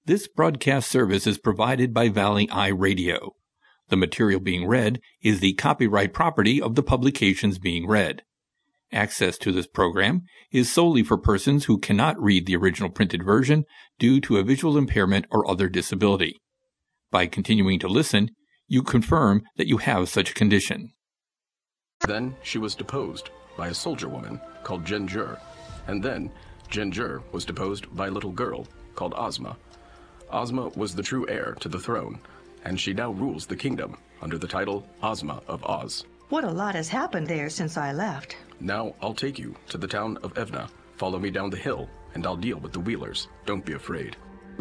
This broadcast service is provided by Valley Eye Radio. The material being read is the copyright property of the publications being read. Access to this program is solely for persons who cannot read the original printed version due to a visual impairment or other disability. By continuing to listen, you confirm that you have such a condition. Then she was deposed by a soldier woman called Genjur, and then Genjur was deposed by a little girl called Ozma. Ozma was the true heir to the throne, and she now rules the kingdom under the title Ozma of Oz. What a lot has happened there since I left. Now I'll take you to the town of Evna. Follow me down the hill, and I'll deal with the Wheelers. Don't be afraid.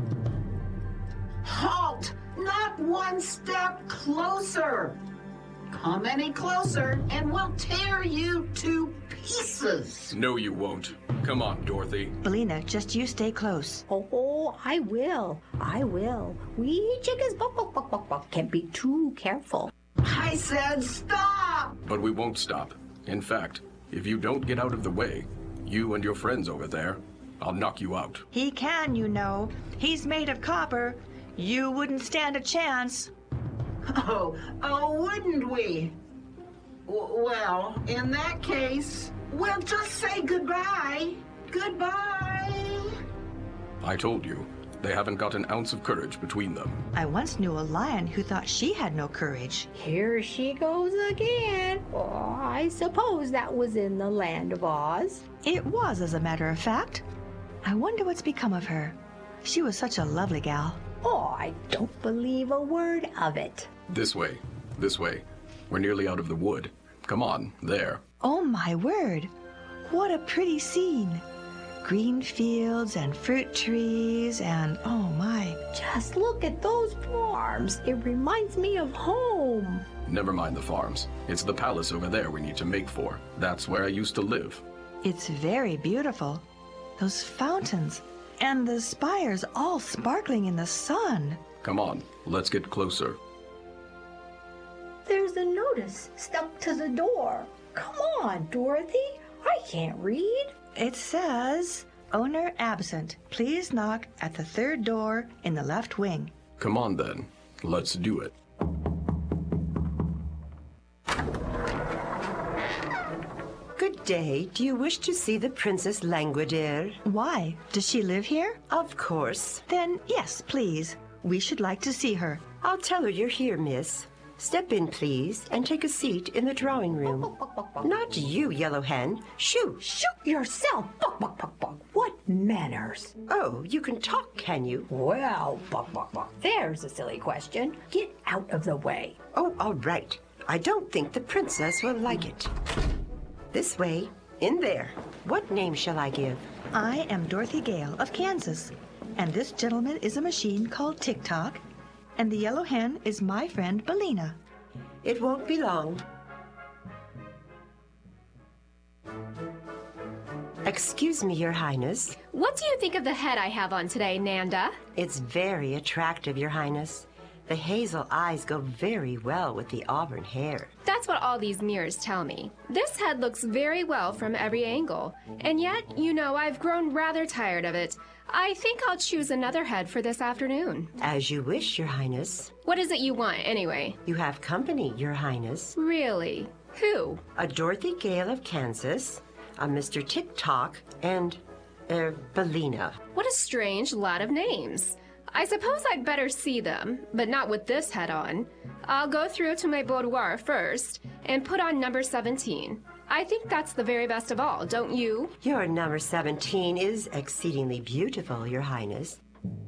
Halt! Not one step closer! Come any closer, and we'll tear you to pieces. No, you won't. Come on, Dorothy. Billina, just you stay close. Oh, I will. We chickens buck, can't be too careful. I said stop! But we won't stop. In fact, if you don't get out of the way, you and your friends over there, I'll knock you out. He can, you know. He's made of copper. You wouldn't stand a chance. Oh, wouldn't we? Well, in that case, we'll just say goodbye. Goodbye. I told you, they haven't got an ounce of courage between them. I once knew a lion who thought she had no courage. Here she goes again. Oh, I suppose that was in the land of Oz. It was, as a matter of fact. I wonder what's become of her. She was such a lovely gal. Oh, I don't believe a word of it. This way. We're nearly out of the wood. Come on, there. Oh, my word. What a pretty scene. Green fields and fruit trees and, oh, my. Just look at those farms. It reminds me of home. Never mind the farms. It's the palace over there we need to make for. That's where I used to live. It's very beautiful. Those fountains and the spires all sparkling in the sun. Come on, let's get closer. There's a notice stuck to the door. Come on, Dorothy. I can't read. It says, "Owner absent. Please knock at the third door in the left wing." Come on then, let's do it. Good day. Do you wish to see the Princess Langwidere? Why? Does she live here? Of course. Then, yes, please. We should like to see her. I'll tell her you're here, miss. Step in, please, and take a seat in the drawing room. Not you, Yellow Hen. Shoo! Shoot yourself. What manners? Oh, you can talk, can you? Well, there's a silly question. Get out of the way. Oh, all right. I don't think the princess will like it. This way. In there. What name shall I give? I am Dorothy Gale of Kansas, and this gentleman is a machine called Tick-Tock, and the yellow hen is my friend Billina. It won't be long. Excuse me, Your Highness. What do you think of the head I have on today, Nanda? It's very attractive, Your Highness. The hazel eyes go very well with the auburn hair. That's what all these mirrors tell me. This head looks very well from every angle. And yet, I've grown rather tired of it. I think I'll choose another head for this afternoon. As you wish, Your Highness. What is it you want, anyway? You have company, Your Highness. Really? Who? A Dorothy Gale of Kansas, a Mr. Tick-Tock, and, Billina. What a strange lot of names. I suppose I'd better see them, but not with this head on. I'll go through to my boudoir first and put on number 17. I think that's the very best of all, don't you? Your number 17 is exceedingly beautiful, Your Highness.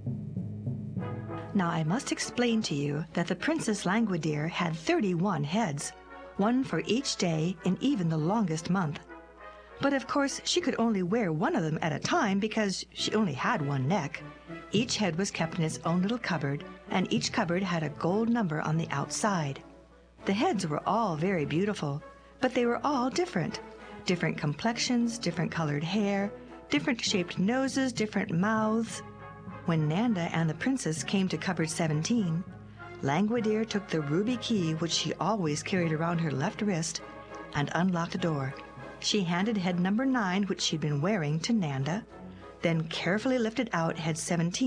Now, I must explain to you that the Princess Langwidere had 31 heads, one for each day in even the longest month. But of course, she could only wear one of them at a time because she only had one neck. Each head was kept in its own little cupboard, and each cupboard had a gold number on the outside. The heads were all very beautiful, but they were all different. Different complexions, different colored hair, different shaped noses, different mouths. When Nanda and the princess came to cupboard 17, Langwidere took the ruby key which she always carried around her left wrist and unlocked the door. She handed head number 9, which she'd been wearing, to Nanda, then carefully lifted out head 17